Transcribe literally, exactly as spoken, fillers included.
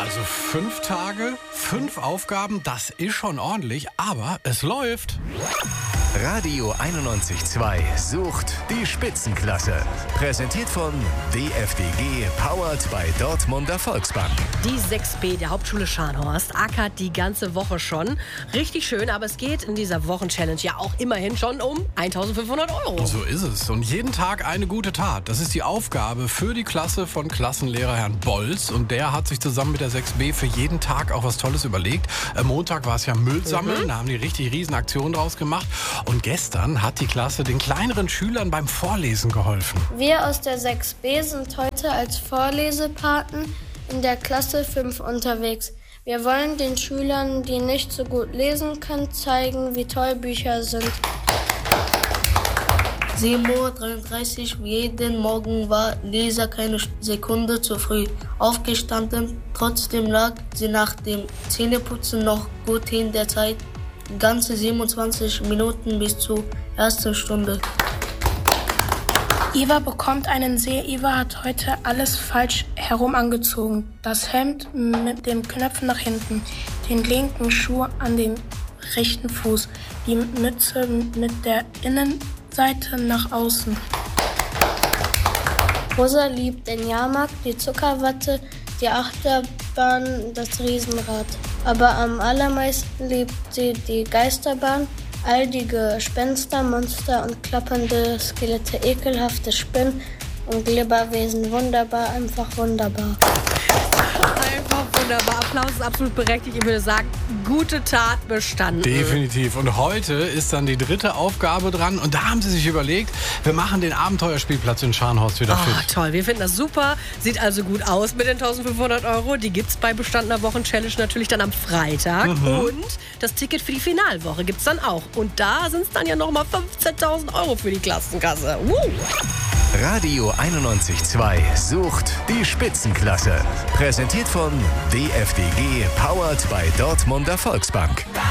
Also fünf Tage, fünf Aufgaben, das ist schon ordentlich, aber es läuft. Radio einundneunzig Komma zwei sucht die Spitzenklasse. Präsentiert von D F D G, powered by Dortmunder Volksbank. Die sechs B der Hauptschule Scharnhorst ackert die ganze Woche schon. Richtig schön, aber es geht in dieser Wochenchallenge ja auch immerhin schon um eintausendfünfhundert Euro. So ist es. Und jeden Tag eine gute Tat. Das ist die Aufgabe für die Klasse von Klassenlehrer Herrn Bolz. Und der hat sich zusammen mit der sechs B für jeden Tag auch was Tolles überlegt. Am Montag war es ja Müll sammeln. Mhm. Da haben die richtig riesen Aktionen draus gemacht. Und gestern hat die Klasse den kleineren Schülern beim Vorlesen geholfen. Wir aus der sechs B sind heute als Vorlesepaten in der Klasse fünf unterwegs. Wir wollen den Schülern, die nicht so gut lesen können, zeigen, wie toll Bücher sind. sieben Uhr dreiunddreißig, jeden Morgen war Lisa keine Sekunde zu früh aufgestanden. Trotzdem lag sie nach dem Zähneputzen noch gut in der Zeit. Ganze siebenundzwanzig Minuten bis zur ersten Stunde. Eva bekommt einen See. Eva hat heute alles falsch herum angezogen. Das Hemd mit den Knöpfen nach hinten, den linken Schuh an den rechten Fuß, die Mütze mit der Innenseite nach außen. Rosa liebt den Jahrmarkt, die Zuckerwatte, die Achterbahn, das Riesenrad. Aber am allermeisten liebt sie die Geisterbahn, all die Gespenster, Monster und klappernde Skelette, ekelhafte Spinnen und Glibberwesen. Wunderbar, einfach wunderbar. Einfach wunderbar. Applaus ist absolut berechtigt. Ich würde sagen, gute Tat bestanden. Definitiv. Und heute ist dann die dritte Aufgabe dran. Und da haben sie sich überlegt, wir machen den Abenteuerspielplatz in Scharnhorst wieder Oh, fit. toll, wir finden das super. Sieht also gut aus mit den eintausendfünfhundert Euro. Die gibt's bei bestandener Wochenchallenge natürlich dann am Freitag. Mhm. Und das Ticket für die Finalwoche gibt's dann auch. Und da sind es dann ja nochmal fünfzehntausend Euro für die Klassenkasse. Uh. Radio einundneunzig Komma zwei sucht die Spitzenklasse. Präsentiert von D F D G, powered by Dortmunder Volksbank.